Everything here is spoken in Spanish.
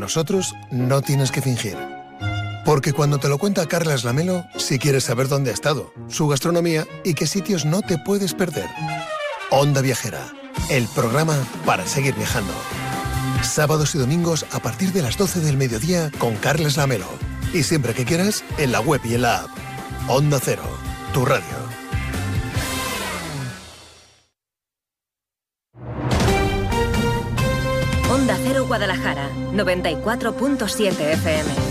nosotros no tienes que fingir. Porque cuando te lo cuenta Carlas Lamelo, sí quieres saber dónde ha estado, su gastronomía y qué sitios no te puedes perder. Onda Viajera, el programa para seguir viajando. Sábados y domingos a partir de las 12 del mediodía con Carlas Lamelo. Y siempre que quieras, en la web y en la app. Onda Cero, tu radio. Onda Cero Guadalajara, 94.7 FM.